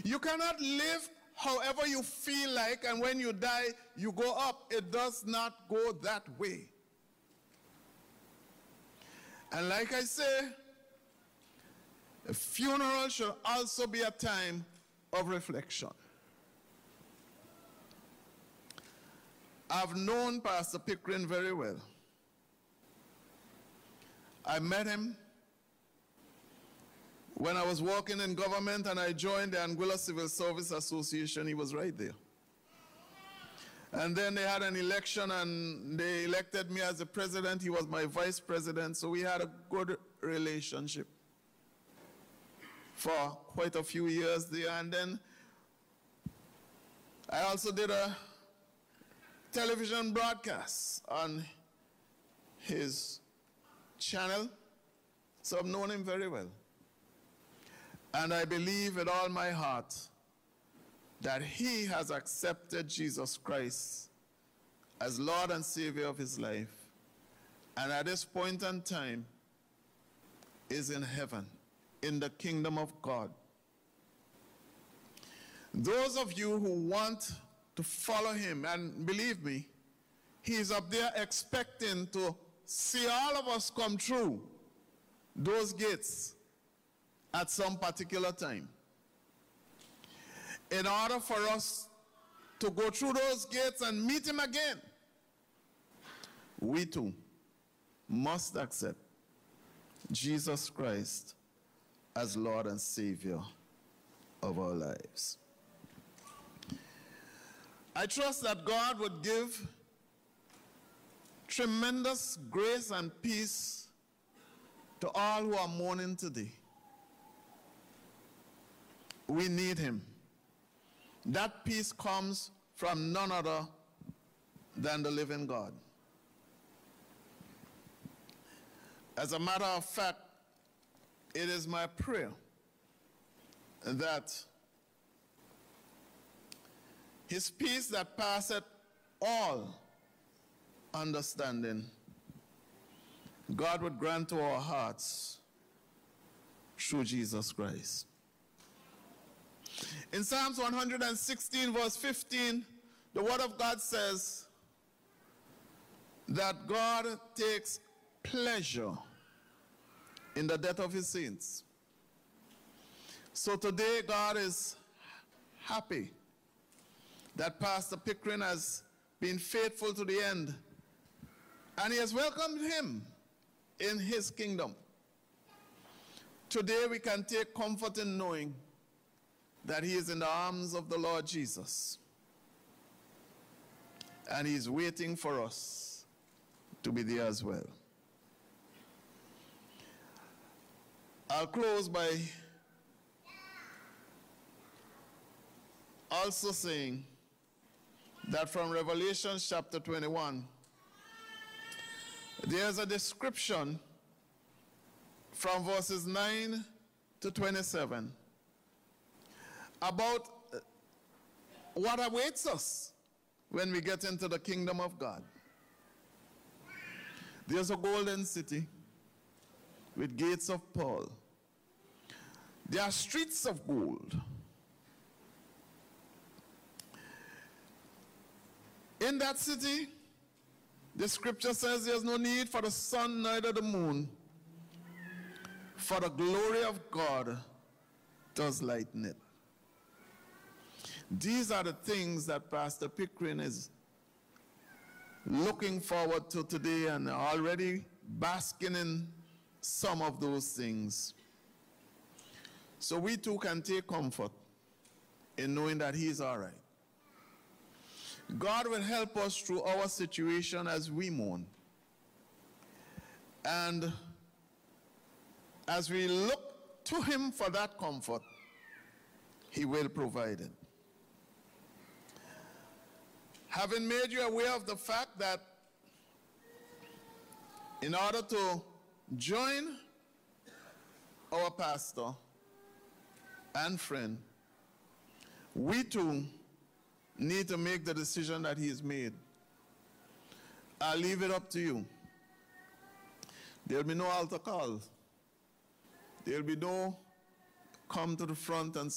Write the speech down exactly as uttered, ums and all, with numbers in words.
You cannot live however you feel like, and when you die, you go up. It does not go that way. And like I say, a funeral should also be a time of reflection. I've known Pastor Pickering very well. I met him when I was working in government and I joined the Anguilla Civil Service Association. He was right there. And then they had an election and they elected me as the president. He was my vice president, so we had a good relationship for quite a few years there. And then I also did a television broadcast on his channel, so I've known him very well. And I believe with all my heart that he has accepted Jesus Christ as Lord and Savior of his life, and at this point in time is in heaven, in the kingdom of God. Those of you who want to follow him, and believe me, he's up there expecting to see all of us come through those gates at some particular time. In order for us to go through those gates and meet him again, we too must accept Jesus Christ as Lord and Savior of our lives. I trust that God would give tremendous grace and peace to all who are mourning today. We need him. That peace comes from none other than the living God. As a matter of fact, it is my prayer that his peace that passeth all understanding, God would grant to our hearts through Jesus Christ. In Psalms one hundred sixteen, verse fifteen, the word of God says that God takes pleasure in the death of his saints. So today, God is happy that Pastor Pickering has been faithful to the end, and he has welcomed him in his kingdom. Today we can take comfort in knowing that he is in the arms of the Lord Jesus, and he is waiting for us to be there as well. I'll close by also saying that from Revelation chapter twenty-one, there's a description from verses nine to twenty-seven about what awaits us when we get into the kingdom of God. There's a golden city with gates of pearl. There are streets of gold. In that city, the scripture says there's no need for the sun, neither the moon, for the glory of God does lighten it. These are the things that Pastor Pickering is looking forward to today and already basking in some of those things. So we too can take comfort in knowing that he is all right. God will help us through our situation as we mourn. And as we look to him for that comfort, he will provide it. Having made you aware of the fact that in order to join our pastor and friend, we too need to make the decision that he has made. I'll leave it up to you. There'll be no altar call. There'll be no come to the front and